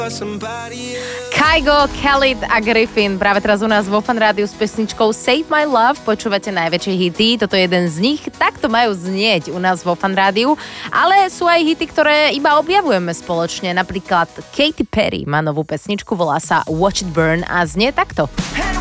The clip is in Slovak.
Kygo, Khalid a Griffin práve teraz u nás vo Fan Rádiu s pesničkou Save My Love. Počúvate najväčšie hity, toto je jeden z nich. Takto majú znieť u nás vo Fan Rádiu. Ale sú aj hity, ktoré iba objavujeme spoločne. Napríklad Katy Perry má novú pesničku, volá sa Watch It Burn a znie takto.